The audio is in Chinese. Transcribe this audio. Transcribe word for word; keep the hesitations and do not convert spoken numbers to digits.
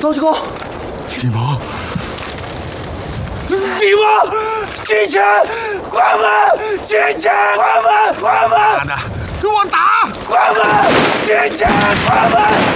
曹七公， 李毛， 李毛，金钱，关门！金钱，关门！关门！ 妈的，给我打！ 关门！金钱，关门！